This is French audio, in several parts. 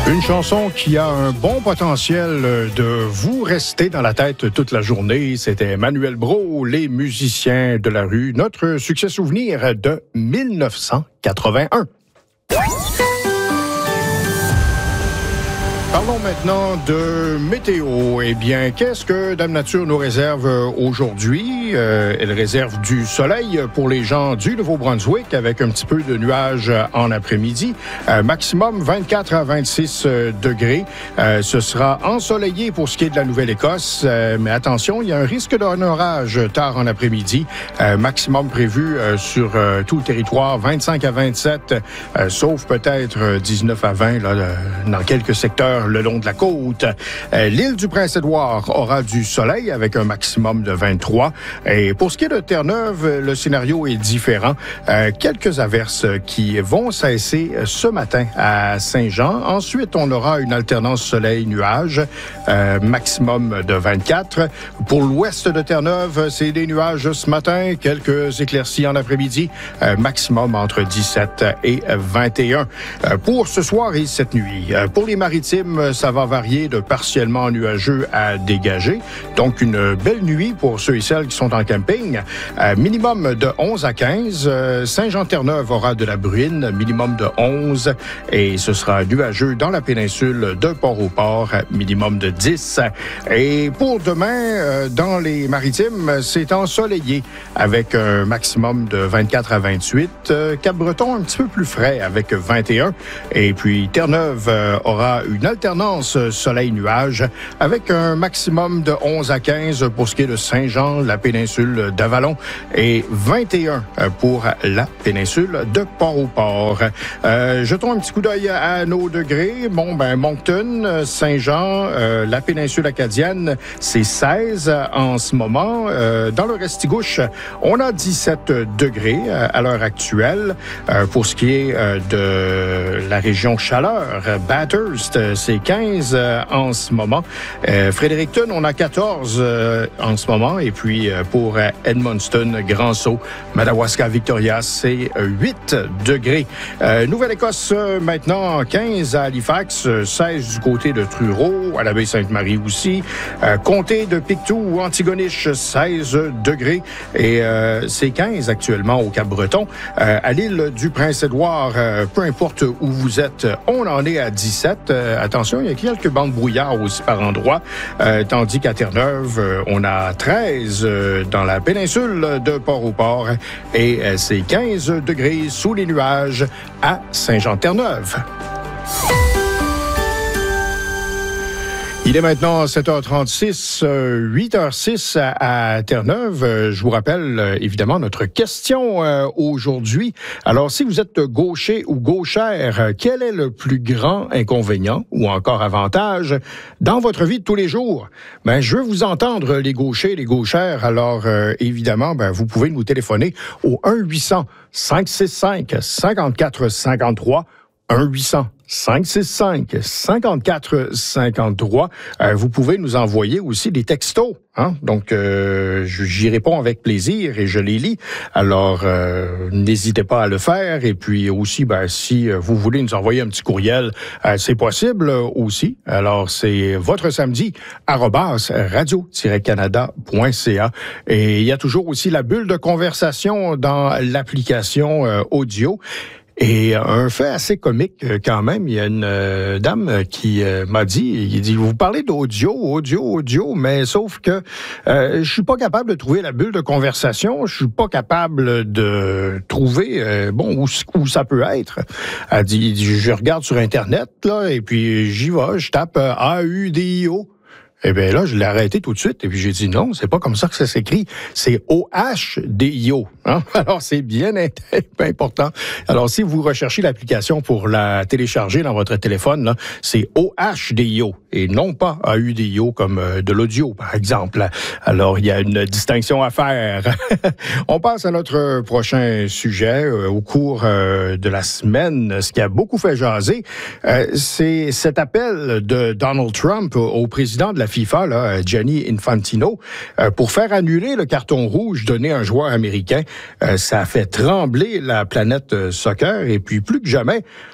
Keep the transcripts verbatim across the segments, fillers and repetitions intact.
Une chanson qui a un bon potentiel de vous rester dans la tête toute la journée. C'était Manuel Brault, Les musiciens de la rue, notre succès souvenir de mille neuf cent quatre-vingt-un. Parlons maintenant de météo. Eh bien, qu'est-ce que Dame Nature nous réserve aujourd'hui? Euh, elle réserve du soleil pour les gens du Nouveau-Brunswick avec un petit peu de nuages en après-midi. Euh, maximum vingt-quatre à vingt-six degrés. Euh, ce sera ensoleillé pour ce qui est de la Nouvelle-Écosse. Euh, mais attention, il y a un risque d'un orage tard en après-midi. Euh, maximum prévu euh, sur euh, tout le territoire, vingt-cinq à vingt-sept, euh, sauf peut-être dix-neuf à vingt là, dans quelques secteurs le long de la côte. Euh, l'île du Prince-Édouard aura du soleil avec un maximum de vingt-trois. Et pour ce qui est de Terre-Neuve, le scénario est différent. Euh, quelques averses qui vont cesser ce matin à Saint-Jean. Ensuite, on aura une alternance soleil-nuage, euh, maximum de vingt-quatre. Pour l'ouest de Terre-Neuve, c'est des nuages ce matin, quelques éclaircies en après-midi, euh, maximum entre dix-sept et vingt et un. Euh, pour ce soir et cette nuit, euh, pour les maritimes, ça va varier de partiellement nuageux à dégagé. Donc, une belle nuit pour ceux et celles qui sont en camping. Euh, minimum de onze à quinze. Euh, Saint-Jean-Terre-Neuve aura de la bruine, minimum de onze. Et ce sera nuageux dans la péninsule de Port-au-Port, minimum de dix. Et pour demain, euh, dans les maritimes, c'est ensoleillé avec un maximum de vingt-quatre à vingt-huit. Euh, Cap-Breton, un petit peu plus frais avec vingt et un. Et puis, Terre-Neuve euh, aura une alternance soleil-nuage avec un maximum de onze à quinze pour ce qui est de Saint-Jean, la péninsule d'Avalon, et vingt et un pour la péninsule de Port-au-Port. Euh, jetons un petit coup d'œil à nos degrés. Bon, ben, Moncton, Saint-Jean, euh, la péninsule acadienne, c'est seize en ce moment. Euh, dans le Restigouche, on a dix-sept degrés à l'heure actuelle. Euh, pour ce qui est euh, de la région chaleur, Bathurst, c'est quinze euh, en ce moment. Euh, Fredericton, on a quatorze euh, en ce moment. Et puis, euh, pour euh, Edmundston, Grand-Sault, Madawaska, Victoria, c'est euh, huit degrés. Euh, Nouvelle-Écosse, euh, maintenant, quinze à Halifax, euh, seize du côté de Truro, à la Baie-Sainte-Marie aussi. Euh, comté de Pictou, Antigonish, seize degrés. Et euh, c'est quinze actuellement au Cap-Breton. Euh, à l'île du Prince-Édouard, euh, peu importe où vous êtes, on en est à dix-sept. Euh, attention, il y a quelques bandes brouillard aussi par endroits, euh, tandis qu'à Terre-Neuve, euh, on a treize euh, dans la péninsule de Port-au-Port et euh, c'est quinze degrés sous les nuages à Saint-Jean-Terre-Neuve. Il est maintenant sept heures trente-six, huit heures six à, à Terre-Neuve. Je vous rappelle évidemment notre question euh, aujourd'hui. Alors, si vous êtes gaucher ou gauchère, quel est le plus grand inconvénient ou encore avantage dans votre vie de tous les jours? Ben, je veux vous entendre, les gauchers, les gauchères. Alors, euh, évidemment, ben, vous pouvez nous téléphoner au un huit cents, cinq six cinq, cinq quatre cinq trois. un huit cents, cinq six cinq, cinq quatre cinq trois. Euh, vous pouvez nous envoyer aussi des textos. Hein? Donc, euh, j'y réponds avec plaisir et je les lis. Alors, euh, n'hésitez pas à le faire. Et puis aussi, ben, si vous voulez nous envoyer un petit courriel, euh, c'est possible aussi. Alors, c'est votre samedi, arobase radio-canada point c a. Et il y a toujours aussi la bulle de conversation dans l'application euh, audio. Et un fait assez comique quand même, il y a une euh, dame qui euh, m'a dit, il dit, vous parlez d'audio, audio, audio, mais sauf que euh, je suis pas capable de trouver la bulle de conversation, je suis pas capable de trouver, euh, bon, où, où ça peut être. Elle dit, je regarde sur Internet, là, et puis j'y vais, je tape euh, A U D I O. Eh bien là, je l'ai arrêté tout de suite et puis j'ai dit non, c'est pas comme ça que ça s'écrit. C'est O H D I O. Hein? Alors, c'est bien important. Alors, si vous recherchez l'application pour la télécharger dans votre téléphone, là, c'est O H D I O et non pas A U D I O comme euh, de l'audio, par exemple. Alors, il y a une distinction à faire. On passe à notre prochain sujet euh, au cours euh, de la semaine. Ce qui a beaucoup fait jaser, euh, c'est cet appel de Donald Trump au président de la FIFA, là, Gianni Infantino, euh, pour faire annuler le carton rouge donné à un joueur américain. Euh, ça a fait trembler la planète euh, soccer et puis plus que jamais,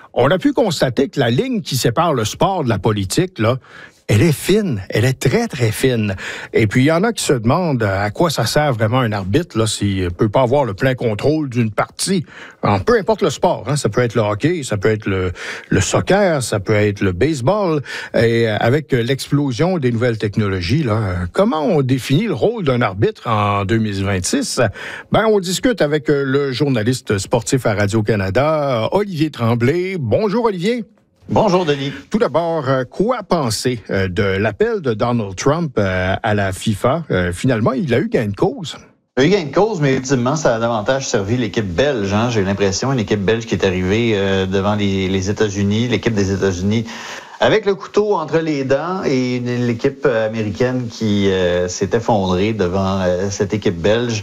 on a pu constater que la ligne qui sépare le sport de la politique, là, elle est fine, elle est très, très fine. Et puis, il y en a qui se demandent à quoi ça sert vraiment un arbitre, là, s'il ne peut pas avoir le plein contrôle d'une partie. Alors, peu importe le sport, hein, ça peut être le hockey, ça peut être le, le soccer, ça peut être le baseball. Et avec l'explosion des nouvelles technologies, là, comment on définit le rôle d'un arbitre en deux mille vingt-six? Ben, on discute avec le journaliste sportif à Radio-Canada, Olivier Tremblay. Bonjour, Olivier. Bonjour, Denis. Tout d'abord, quoi penser de l'appel de Donald Trump à la FIFA? Finalement, il a eu gain de cause. Il a eu gain de cause, mais ultimement, ça a davantage servi l'équipe belge. Hein? J'ai l'impression, une équipe belge qui est arrivée euh, devant les, les États-Unis, l'équipe des États-Unis, avec le couteau entre les dents, et l'équipe américaine qui euh, s'est effondrée devant euh, cette équipe belge.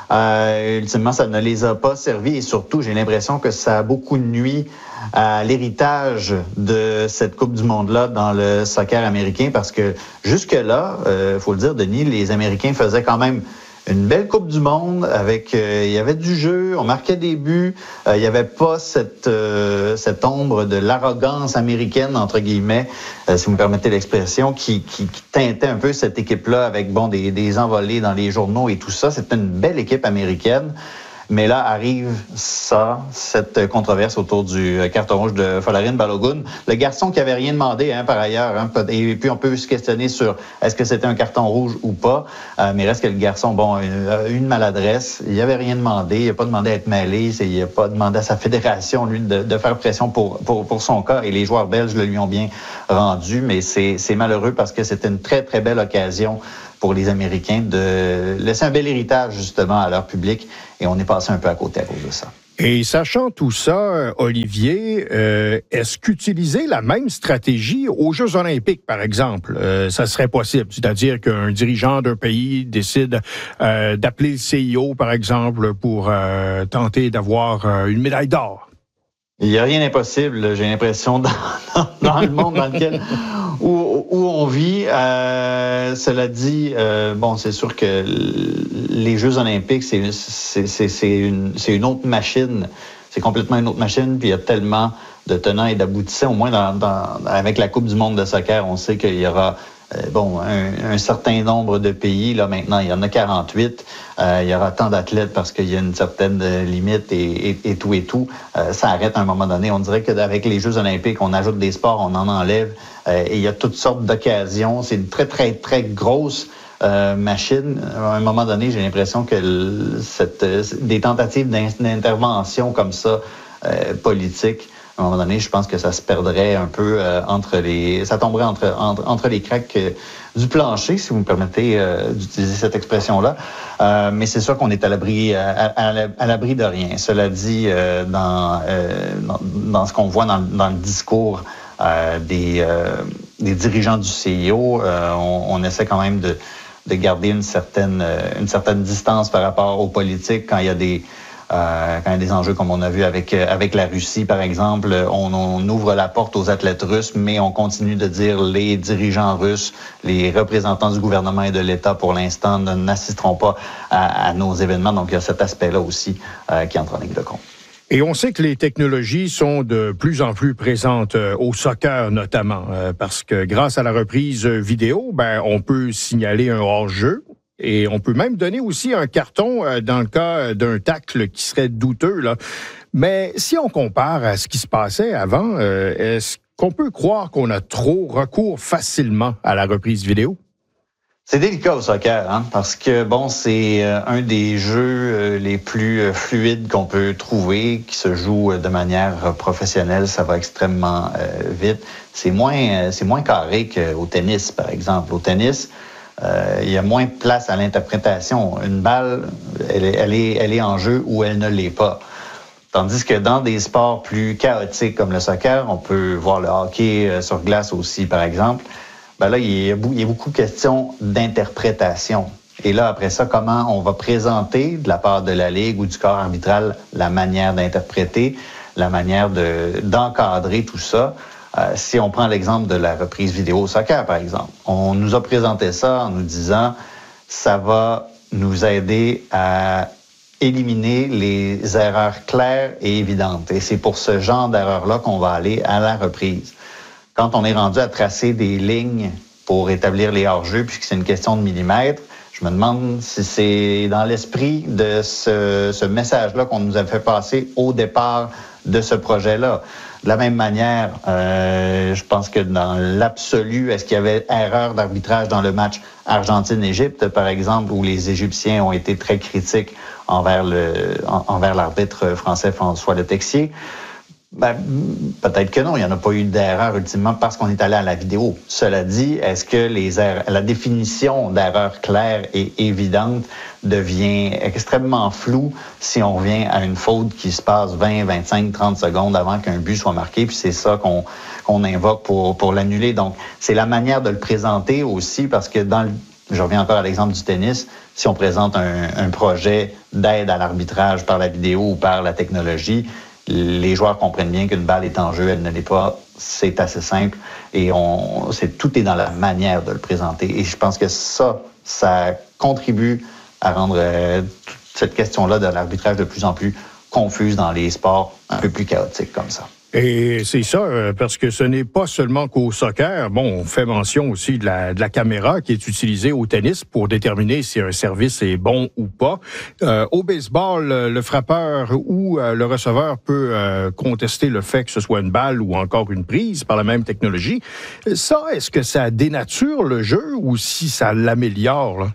Euh, ultimement, ça ne les a pas servis, et surtout, j'ai l'impression que ça a beaucoup nuit à l'héritage de cette Coupe du Monde-là dans le soccer américain, parce que jusque-là, il euh, faut le dire, Denis, les Américains faisaient quand même une belle Coupe du Monde avec, euh, il y avait du jeu, on marquait des buts, euh, il n'y avait pas cette, euh, cette ombre de l'arrogance américaine, entre guillemets, euh, si vous me permettez l'expression, qui, qui, qui teintait un peu cette équipe-là avec, bon, des, des envolées dans les journaux et tout ça. C'était une belle équipe américaine. Mais là arrive ça, cette controverse autour du carton rouge de Folarin Balogun. Le garçon qui avait rien demandé, hein, par ailleurs. Hein, et puis on peut se questionner sur est-ce que c'était un carton rouge ou pas. Euh, mais reste que le garçon, bon, a une maladresse. Il avait rien demandé. Il n'a pas demandé à être mêlé. Il n'a pas demandé à sa fédération, lui, de, de faire pression pour, pour, pour son cas. Et les joueurs belges le lui ont bien rendu. Mais c'est, c'est malheureux parce que c'était une très, très belle occasion pour les Américains de laisser un bel héritage, justement, à leur public. Et on est passé un peu à côté à cause de ça. Et sachant tout ça, Olivier, euh, est-ce qu'utiliser la même stratégie aux Jeux olympiques, par exemple, euh, ça serait possible? C'est-à-dire qu'un dirigeant d'un pays décide euh, d'appeler le C I O, par exemple, pour euh, tenter d'avoir euh, une médaille d'or? Il n'y a rien d'impossible, j'ai l'impression, dans, dans le monde dans lequel où, où on vit. Euh, cela dit, euh, bon, c'est sûr que les Jeux olympiques, c'est, c'est, c'est, c'est, une, c'est une autre machine. C'est complètement une autre machine, puis il y a tellement de tenants et d'aboutissants. Au moins, dans, dans, avec la Coupe du monde de soccer, on sait qu'il y aura Euh, bon, un, un certain nombre de pays. Là, maintenant, il y en a quarante-huit. Euh, il y aura tant d'athlètes parce qu'il y a une certaine limite et, et, et tout et tout. Euh, ça arrête à un moment donné. On dirait qu'avec les Jeux olympiques, on ajoute des sports, on en enlève. Euh, et il y a toutes sortes d'occasions. C'est une très, très, très grosse euh, machine. À un moment donné, j'ai l'impression que le, cette, des tentatives d'intervention comme ça, euh, politique, à un moment donné, je pense que ça se perdrait un peu euh, entre les... Ça tomberait entre, entre, entre les craques euh, du plancher, si vous me permettez euh, d'utiliser cette expression-là. Euh, mais c'est sûr qu'on est à l'abri, à, à, à l'abri de rien. Cela dit, euh, dans, euh, dans, dans ce qu'on voit dans, dans le discours euh, des, euh, des dirigeants du C I O, euh, on, on essaie quand même de, de garder une certaine, une certaine distance par rapport aux politiques quand il y a des... Euh, quand il y a des enjeux comme on a vu avec avec la Russie, par exemple, on, on ouvre la porte aux athlètes russes, mais on continue de dire les dirigeants russes, les représentants du gouvernement et de l'État, pour l'instant, n'assisteront pas à, à nos événements. Donc, il y a cet aspect-là aussi euh, qui entre en ligne de compte. Et on sait que les technologies sont de plus en plus présentes euh, au soccer notamment, euh, parce que grâce à la reprise vidéo, ben on peut signaler un hors-jeu. Et on peut même donner aussi un carton euh, dans le cas d'un tacle qui serait douteux, là. Mais si on compare à ce qui se passait avant, euh, est-ce qu'on peut croire qu'on a trop recours facilement à la reprise vidéo? C'est délicat au soccer, hein, parce que, bon, c'est euh, un des jeux euh, les plus euh, fluides qu'on peut trouver, qui se joue euh, de manière professionnelle. Ça va extrêmement euh, vite. C'est moins, euh, c'est moins carré qu'au tennis, par exemple. Au tennis, Euh, il y a moins de place à l'interprétation. Une balle, elle est, elle est, elle est en jeu ou elle ne l'est pas. Tandis que dans des sports plus chaotiques comme le soccer, on peut voir le hockey sur glace aussi, par exemple, ben là, il y a, il y a beaucoup de questions d'interprétation. Et là, après ça, comment on va présenter de la part de la Ligue ou du corps arbitral la manière d'interpréter, la manière de, d'encadrer tout ça. Euh, si on prend l'exemple de la reprise vidéo au soccer, par exemple, on nous a présenté ça en nous disant ça va nous aider à éliminer les erreurs claires et évidentes. Et c'est pour ce genre d'erreurs-là qu'on va aller à la reprise. Quand on est rendu à tracer des lignes pour établir les hors-jeux, puisque c'est une question de millimètres, je me demande si c'est dans l'esprit de ce, ce message-là qu'on nous a fait passer au départ de ce projet-là. De la même manière, euh, je pense que dans l'absolu, est-ce qu'il y avait erreur d'arbitrage dans le match Argentine-Égypte, par exemple, où les Égyptiens ont été très critiques envers le envers l'arbitre français François Letexier? Ben, peut-être que non, il n'y en a pas eu d'erreur ultimement parce qu'on est allé à la vidéo. Cela dit, est-ce que les erreurs, la définition d'erreur claire et évidente devient extrêmement floue si on revient à une faute qui se passe vingt, vingt-cinq, trente secondes avant qu'un but soit marqué, puis c'est ça qu'on, qu'on invoque pour, pour l'annuler. Donc, c'est la manière de le présenter aussi parce que dans le Je reviens encore à l'exemple du tennis. Si on présente un, un projet d'aide à l'arbitrage par la vidéo ou par la technologie, les joueurs comprennent bien qu'une balle est en jeu, elle ne l'est pas. C'est assez simple et on, c'est, tout est dans la manière de le présenter. Et je pense que ça, ça contribue à rendre euh, toute cette question-là de l'arbitrage de plus en plus confuse dans les sports un peu plus chaotiques comme ça. Et c'est ça, parce que ce n'est pas seulement qu'au soccer. Bon, on fait mention aussi de la, de la caméra qui est utilisée au tennis pour déterminer si un service est bon ou pas. Euh, au baseball, le frappeur ou euh, le receveur peut euh, contester le fait que ce soit une balle ou encore une prise par la même technologie. Ça, est-ce que ça dénature le jeu ou si ça l'améliore, là?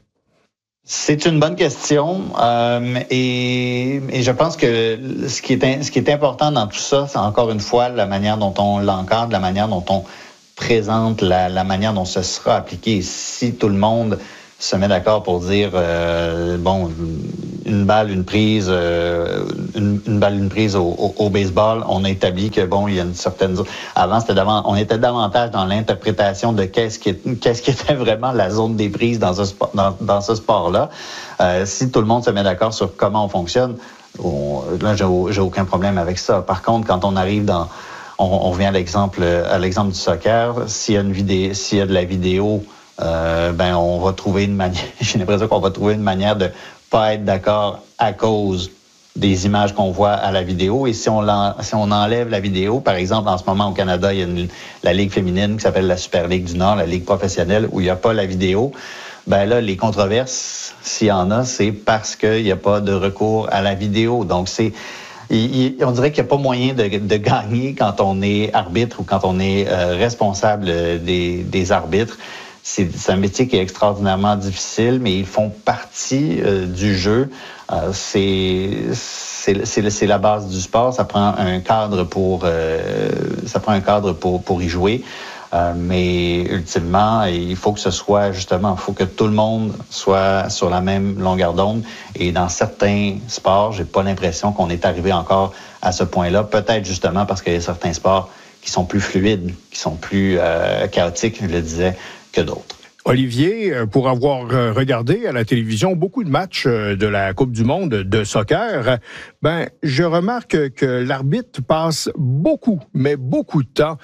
C'est une bonne question euh, et, et je pense que ce qui est ce qui est important dans tout ça, c'est encore une fois la manière dont on l'encadre, la manière dont on présente, la, la manière dont ce sera appliqué. Si tout le monde se met d'accord pour dire euh, bon une balle, une prise, euh, une, une balle, une prise au, au, au baseball, on a établi que bon il y a une certaine avant c'était davant, on était davantage dans l'interprétation de qu'est-ce qui qu'est-ce qui était vraiment la zone des prises dans ce sport, dans, dans ce sport-là. Euh, si tout le monde se met d'accord sur comment on fonctionne, on, là j'ai, j'ai aucun problème avec ça. Par contre, quand on arrive dans on, on revient à l'exemple à l'exemple du soccer, s'il y a une vidéo, s'il y a de la vidéo, euh, ben on va trouver une manière. J'ai l'impression qu'on va trouver une manière de pas être d'accord à cause des images qu'on voit à la vidéo. Et si on, si on enlève la vidéo, par exemple, en ce moment au Canada, il y a une, la Ligue féminine qui s'appelle la Super Ligue du Nord, la Ligue professionnelle, où il n'y a pas la vidéo. Ben là, les controverses, s'il y en a, c'est parce qu'il n'y a pas de recours à la vidéo. Donc, c'est il, il, on dirait qu'il n'y a pas moyen de, de gagner quand on est arbitre ou quand on est euh, responsable des, des arbitres. C'est, c'est un métier qui est extraordinairement difficile, mais ils font partie euh, du jeu. Euh, c'est, c'est, c'est, c'est la base du sport. Ça prend un cadre pour, euh, ça prend un cadre pour, pour y jouer. Euh, mais ultimement, il faut que ce soit justement, il faut que tout le monde soit sur la même longueur d'onde. Et dans certains sports, j'ai pas l'impression qu'on est arrivé encore à ce point-là. Peut-être justement parce qu'il y a certains sports qui sont plus fluides, qui sont plus euh, chaotiques, je le disais, que d'autres. Olivier, pour avoir regardé à la télévision beaucoup de matchs de la Coupe du monde de soccer, ben je remarque que l'arbitre passe beaucoup, mais beaucoup de temps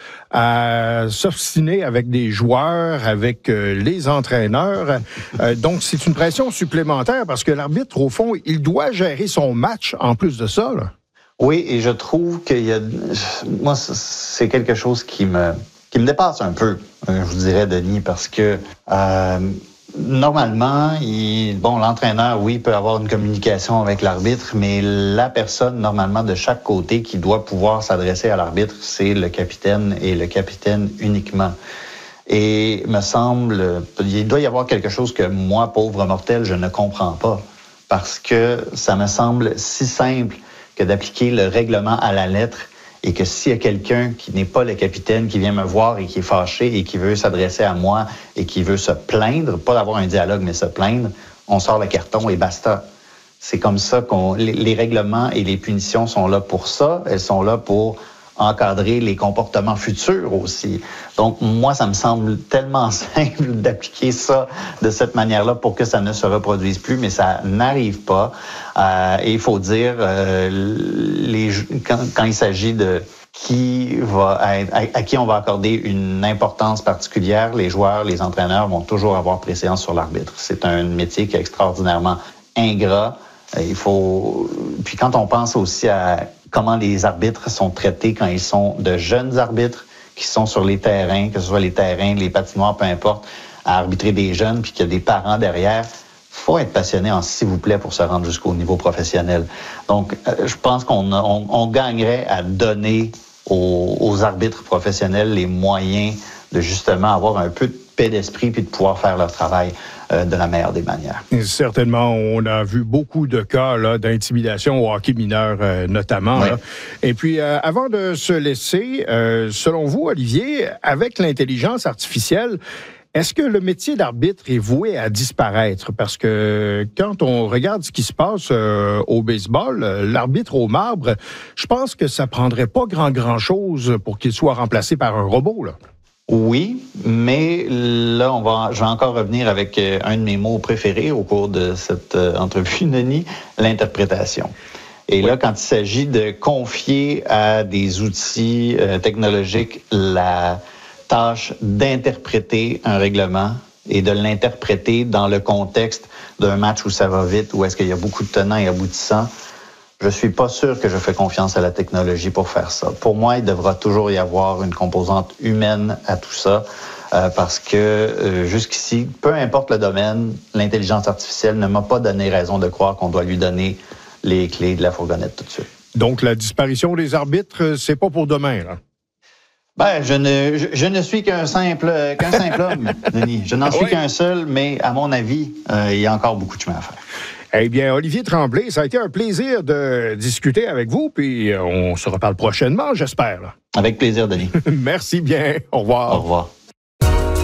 à s'obstiner avec des joueurs, avec les entraîneurs. Donc, c'est une pression supplémentaire parce que l'arbitre, au fond, il doit gérer son match en plus de ça, là. Oui, et je trouve qu'il y a... Moi, c'est quelque chose qui me... qui me dépasse un peu, je vous dirais, Denis, parce que euh, normalement, il, bon, l'entraîneur, oui, peut avoir une communication avec l'arbitre, mais la personne, normalement, de chaque côté qui doit pouvoir s'adresser à l'arbitre, c'est le capitaine et le capitaine uniquement. Et me semble, il doit y avoir quelque chose que moi, pauvre mortel, je ne comprends pas, parce que ça me semble si simple que d'appliquer le règlement à la lettre. Et que s'il y a quelqu'un qui n'est pas le capitaine, qui vient me voir et qui est fâché et qui veut s'adresser à moi et qui veut se plaindre, pas d'avoir un dialogue, mais se plaindre, on sort le carton et basta. C'est comme ça qu'on... Les, les règlements et les punitions sont là pour ça. Elles sont là pour encadrer les comportements futurs aussi. Donc, moi, ça me semble tellement simple d'appliquer ça de cette manière-là pour que ça ne se reproduise plus, mais ça n'arrive pas. Euh, et il faut dire, euh, les, quand, quand il s'agit de qui va être, à, à qui on va accorder une importance particulière, les joueurs, les entraîneurs vont toujours avoir préséance sur l'arbitre. C'est un métier qui est extraordinairement ingrat. Il faut. Puis quand on pense aussi à comment les arbitres sont traités quand ils sont de jeunes arbitres qui sont sur les terrains, que ce soit les terrains, les patinoires, peu importe, à arbitrer des jeunes, puis qu'il y a des parents derrière, faut être passionné en s'il vous plaît pour se rendre jusqu'au niveau professionnel. Donc, euh, je pense qu'on on, on gagnerait à donner aux, aux arbitres professionnels les moyens de justement avoir un peu de paix d'esprit puis de pouvoir faire leur travail euh, de la meilleure des manières. Certainement, on a vu beaucoup de cas là, d'intimidation au hockey mineur euh, notamment. Oui. Là. Et puis, euh, avant de se laisser, euh, selon vous, Olivier, avec l'intelligence artificielle, est-ce que le métier d'arbitre est voué à disparaître? Parce que quand on regarde ce qui se passe euh, au baseball, l'arbitre au marbre, je pense que ça prendrait pas grand grand chose pour qu'il soit remplacé par un robot, là. Oui, mais là, on va, je vais encore revenir avec un de mes mots préférés au cours de cette euh, entrevue, Denis, l'interprétation. Et oui. Là, quand il s'agit de confier à des outils euh, technologiques la tâche d'interpréter un règlement et de l'interpréter dans le contexte d'un match où ça va vite, où est-ce qu'il y a beaucoup de tenants et aboutissants, je suis pas sûr que je fais confiance à la technologie pour faire ça. Pour moi, il devra toujours y avoir une composante humaine à tout ça, euh, parce que euh, jusqu'ici, peu importe le domaine, l'intelligence artificielle ne m'a pas donné raison de croire qu'on doit lui donner les clés de la fourgonnette tout de suite. Donc, la disparition des arbitres, c'est pas pour demain, là? Ben, je ne, je, je ne suis qu'un simple, qu'un simple homme, Denis. Je n'en suis oui. qu'un seul, mais à mon avis, euh, il y a encore beaucoup de chemin à faire. Eh bien, Olivier Tremblay, ça a été un plaisir de discuter avec vous, puis on se reparle prochainement, j'espère. Avec plaisir, Denis. Merci bien. Au revoir. Au revoir.